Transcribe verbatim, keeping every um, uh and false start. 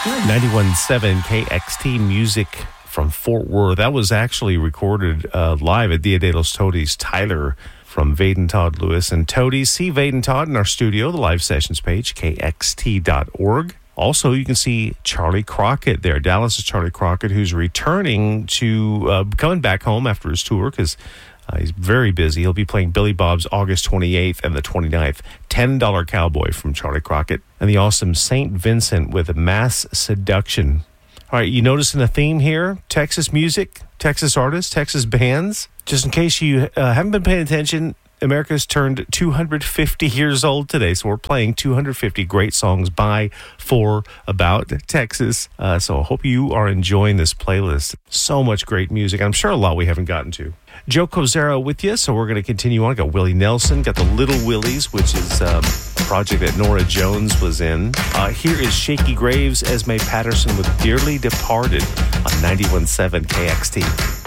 ninety-one point seven K X T music from Fort Worth. That was actually recorded uh, live at Dia de los Toadies. Tyler from Vaden Todd Lewis and Toadies. See Vaden Todd in our studio, the live sessions page, K X T dot org. Also, you can see Charlie Crockett there. Dallas's Charlie Crockett, who's returning to, uh, coming back home after his tour because uh, he's very busy. He'll be playing Billy Bob's August twenty-eighth and the twenty-ninth. ten dollar Cowboy from Charlie Crockett. And the awesome Saint Vincent with Mass Seduction. All right, you noticing a theme here? Texas music, Texas artists, Texas bands. Just in case you uh, haven't been paying attention, America's turned two hundred fifty years old today, so we're playing two hundred fifty great songs by, for, about Texas. Uh, so I hope you are enjoying this playlist. So much great music. I'm sure a lot we haven't gotten to. Joe Cozera with you, so we're going to continue on. Got Willie Nelson, got the Little Willies, which is um, a project that Nora Jones was in. Uh, here is Shaky Graves, Esme Patterson with Dearly Departed on ninety-one point seven K X T.